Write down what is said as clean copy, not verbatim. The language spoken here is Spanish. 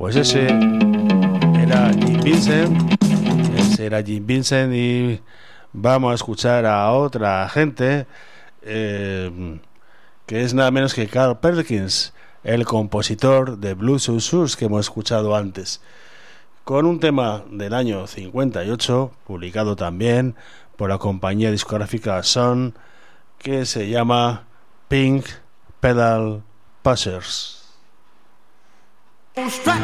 Pues ese era Jim Vincent. Ese era Jim Vincent y vamos a escuchar a otra gente que es nada menos que Carl Perkins, el compositor de Blues Susurrus que hemos escuchado antes, con un tema del año 58 publicado también por la compañía discográfica Sun, que se llama Pink Pedal Pushers. Strap